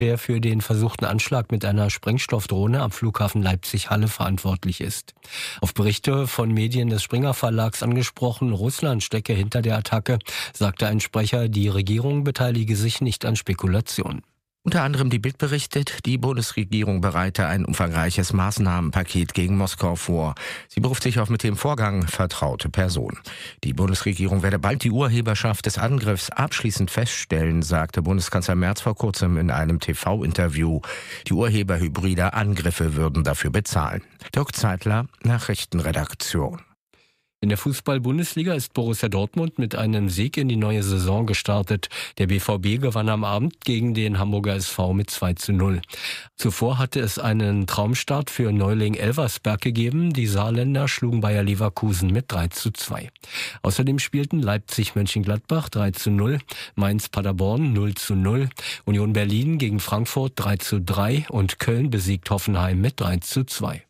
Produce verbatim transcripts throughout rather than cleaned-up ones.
der für den versuchten Anschlag mit einer Sprengstoffdrohne am Flughafen Leipzig-Halle verantwortlich ist. Auf Berichte von Medien des Springer Verlags angesprochen, Russland stecke hinter der Attacke, sagte ein Sprecher, die Regierung beteilige sich nicht an Spekulationen. Unter anderem die Bild berichtet, die Bundesregierung bereite ein umfangreiches Maßnahmenpaket gegen Moskau vor. Sie beruft sich auf mit dem Vorgang vertraute Personen. Die Bundesregierung werde bald die Urheberschaft des Angriffs abschließend feststellen, sagte Bundeskanzler Merz vor kurzem in einem T V-Interview. Die Urheber hybrider Angriffe würden dafür bezahlen. Dirk Zeitler, Nachrichtenredaktion. In der Fußball-Bundesliga ist Borussia Dortmund mit einem Sieg in die neue Saison gestartet. Der B V B gewann am Abend gegen den Hamburger S V mit zwei zu null. Zuvor hatte es einen Traumstart für Neuling Elversberg gegeben. Die Saarländer schlugen Bayer Leverkusen mit drei zu zwei. Außerdem spielten Leipzig-Mönchengladbach drei zu null, Mainz-Paderborn null zu null, Union Berlin gegen Frankfurt drei zu drei und Köln besiegt Hoffenheim mit drei zu zwei.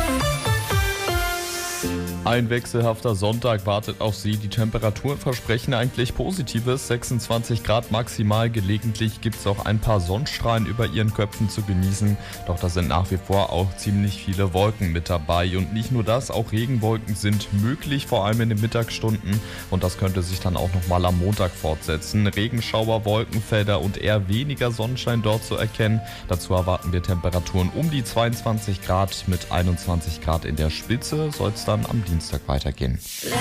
Ein wechselhafter Sonntag wartet auf Sie. Die Temperaturen versprechen eigentlich Positives. sechsundzwanzig Grad maximal. Gelegentlich gibt es auch ein paar Sonnenstrahlen über Ihren Köpfen zu genießen. Doch da sind nach wie vor auch ziemlich viele Wolken mit dabei. Und nicht nur das, auch Regenwolken sind möglich, vor allem in den Mittagsstunden. Und das könnte sich dann auch nochmal am Montag fortsetzen. Regenschauer, Wolkenfelder und eher weniger Sonnenschein dort zu erkennen. Dazu erwarten wir Temperaturen um die zweiundzwanzig Grad. Mit einundzwanzig Grad in der Spitze soll es dann am Dienstag weitergehen.